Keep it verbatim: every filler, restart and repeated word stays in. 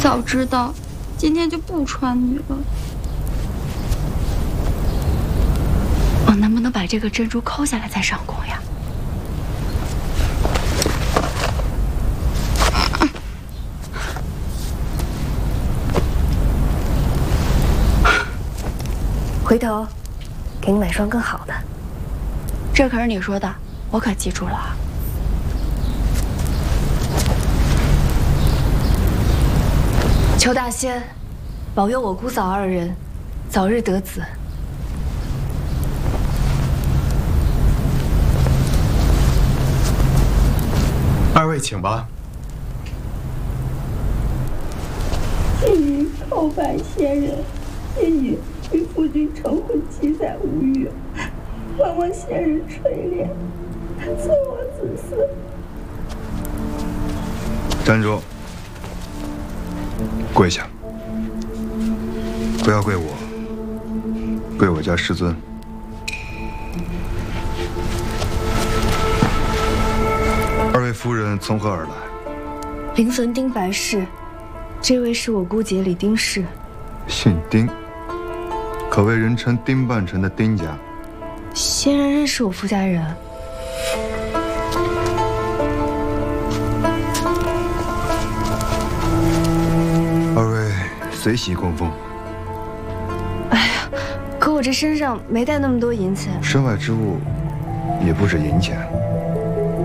早知道，今天就不穿女了。我能不能把这个珍珠抠下来再上供呀？ 回头给你买双更好的。 这可是你说的，我可记住了啊。 求大仙保佑我姑嫂二人早日得子。 二位请吧。 今日叩拜仙人，今日与夫君成婚，七载无虞，望望仙人垂怜，赐我子嗣。 站住！跪下！不要跪我，跪我家师尊。二位夫人从何而来？ 灵坟丁白氏，这位是我姑姐李丁氏。 姓丁，可谓人称丁半城的丁家。 仙人认识我夫家人？ 二位随喜供奉。 哎呀，可我这身上没带那么多银钱。 身外之物，也不止银钱。